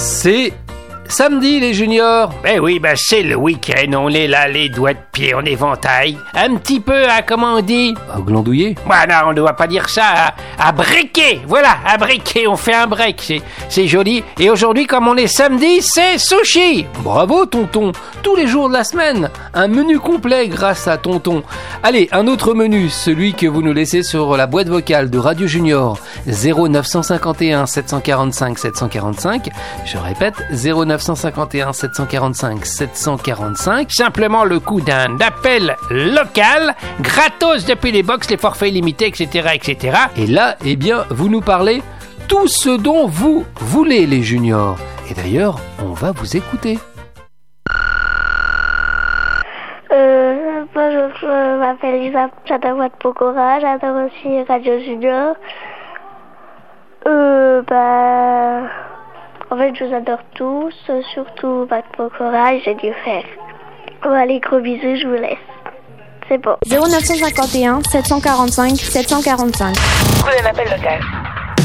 C'est samedi les juniors. Ben oui, c'est le week-end, on est là, les doigts de pied en éventail. Un petit peu, comment on dit? Glandouiller. Non, on ne doit pas dire ça, à briquer. Voilà, à briquer, on fait un break, c'est joli. Et aujourd'hui, comme on est samedi, c'est sushi. Bravo tonton, tous les jours de la semaine, un menu complet grâce à tonton. Allez, un autre menu, celui que vous nous laissez sur la boîte vocale de Radio Junior, 0951 745 745. Je répète, 0951 745 745. Simplement le coup d'un appel local, gratos depuis les box, les forfaits limités, etc., etc. Et là, eh bien, vous nous parlez tout ce dont vous voulez, les juniors. Et d'ailleurs, on va vous écouter. Bonjour, je m'appelle Lisa, j'adore votre Pokora, j'adore aussi Radio Junior. En fait, je vous adore tous, surtout votre Pokora, j'ai dû faire. Bon, allez, gros bisous, je vous laisse. C'est bon. 0951 745 745. Prenez un appel local.